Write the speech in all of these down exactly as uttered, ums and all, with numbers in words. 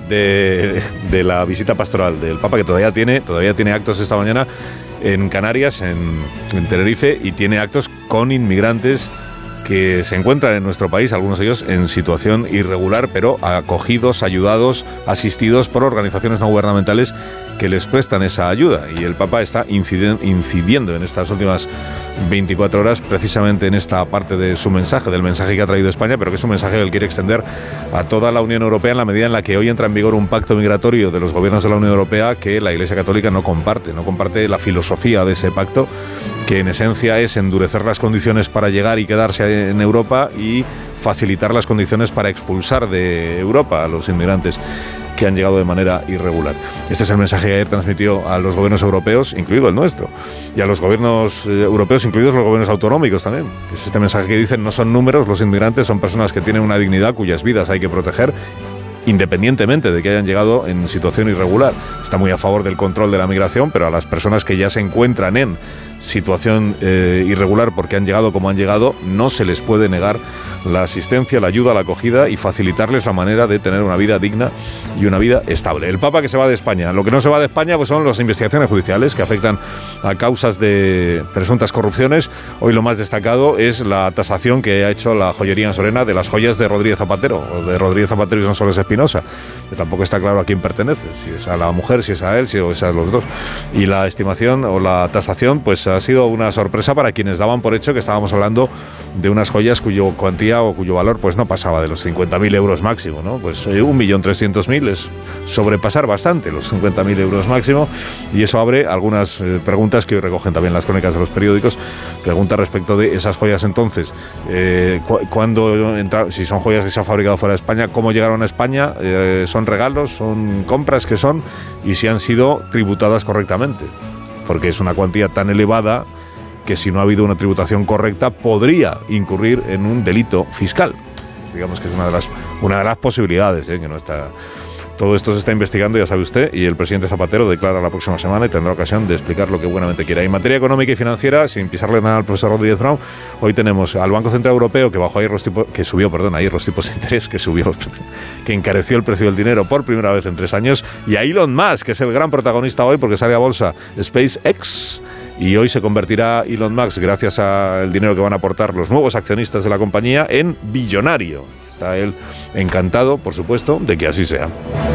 de, de la visita pastoral del Papa, que todavía tiene, todavía tiene actos esta mañana en Canarias, en, en Tenerife, y tiene actos con inmigrantes que se encuentran en nuestro país, algunos de ellos en situación irregular, pero acogidos, ayudados, asistidos por organizaciones no gubernamentales que les prestan esa ayuda. Y el Papa está inciden, incidiendo en estas últimas veinticuatro horas precisamente en esta parte de su mensaje, del mensaje que ha traído España, pero que es un mensaje que él quiere extender a toda la Unión Europea en la medida en la que hoy entra en vigor un pacto migratorio de los gobiernos de la Unión Europea que la Iglesia Católica no comparte, no comparte la filosofía de ese pacto, que en esencia es endurecer las condiciones para llegar y quedarse en Europa y facilitar las condiciones para expulsar de Europa a los inmigrantes que han llegado de manera irregular. Este es el mensaje que ayer transmitió a los gobiernos europeos, incluido el nuestro, y a los gobiernos eh, europeos, incluidos los gobiernos autonómicos también. Es este mensaje que dicen: no son números los inmigrantes, son personas que tienen una dignidad cuyas vidas hay que proteger, independientemente de que hayan llegado en situación irregular. Está muy a favor del control de la migración, pero a las personas que ya se encuentran en situación eh, irregular porque han llegado como han llegado, no se les puede negar la asistencia, la ayuda, la acogida y facilitarles la manera de tener una vida digna y una vida estable. El Papa que se va de España. Lo que no se va de España pues son las investigaciones judiciales que afectan a causas de presuntas corrupciones. Hoy lo más destacado es la tasación que ha hecho la joyería en Sorena de las joyas de Rodríguez Zapatero, o de Rodríguez Zapatero y Sonsoles Espinosa, que tampoco está claro a quién pertenece, si es a la mujer, si es a él, si es a los dos. Y la estimación o la tasación pues ha sido una sorpresa para quienes daban por hecho que estábamos hablando de unas joyas cuyo cuantía o cuyo valor pues no pasaba de los cincuenta mil euros máximo, ¿no? Pues eh, un millón trescientos mil es sobrepasar bastante los cincuenta mil euros máximo, y eso abre algunas eh, preguntas que hoy recogen también las crónicas de los periódicos. Preguntas respecto de esas joyas entonces, eh, cu- cuándo entraron, si son joyas que se han fabricado fuera de España, cómo llegaron a España, eh, son regalos, son compras, que son, y si han sido tributadas correctamente, porque es una cuantía tan elevada que si no ha habido una tributación correcta podría incurrir en un delito fiscal. Digamos que es una de las, una de las posibilidades, ¿eh? Que no está. Todo esto se está investigando, ya sabe usted, y el presidente Zapatero declara la próxima semana y tendrá ocasión de explicar lo que buenamente quiera. En materia económica y financiera, sin pisarle nada al profesor Rodríguez Brown, hoy tenemos al Banco Central Europeo que bajó ayer los tipos, que subió, perdón, ayer los tipos de interés, que subió los, que encareció el precio del dinero por primera vez en tres años, y a Elon Musk, que es el gran protagonista hoy porque sale a bolsa SpaceX. Y hoy se convertirá Elon Musk, gracias al dinero que van a aportar los nuevos accionistas de la compañía, en billonario. Está él encantado, por supuesto, de que así sea.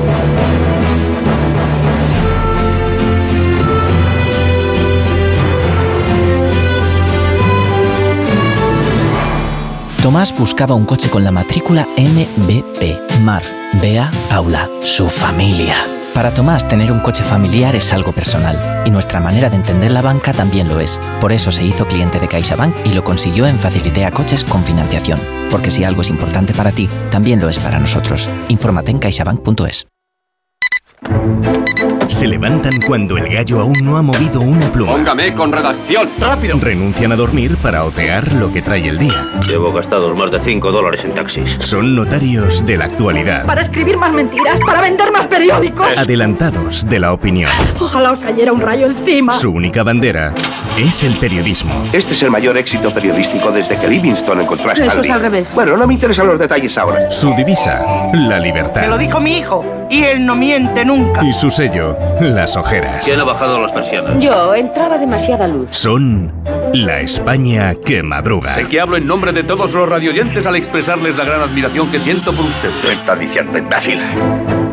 Tomás buscaba un coche con la matrícula M B P. Mar, Bea, Paula, su familia. Para Tomás, tener un coche familiar es algo personal, y nuestra manera de entender la banca también lo es. Por eso se hizo cliente de CaixaBank y lo consiguió en Facilitea Coches con financiación. Porque si algo es importante para ti, también lo es para nosotros. Infórmate en caixabank punto es. Se levantan cuando el gallo aún no ha movido una pluma. Póngame con redacción, rápido. Renuncian a dormir para otear lo que trae el día. Llevo gastados más de cinco dólares en taxis. Son notarios de la actualidad. Para escribir más mentiras, para vender más periódicos. Adelantados de la opinión. Ojalá os cayera un rayo encima. Su única bandera es el periodismo. Este es el mayor éxito periodístico desde que Livingstone encontró a Stanley. Eso es al revés. Bueno, no me interesan los detalles ahora. Su divisa, la libertad. Me lo dijo mi hijo, y él no miente nunca. Y su sello, las ojeras. ¿Quién ha bajado las persianas? Yo, entraba demasiada luz. Son la España que madruga. Sé que hablo en nombre de todos los radioyentes al expresarles la gran admiración que siento por ustedes. ¿Qué está diciendo, imbécil?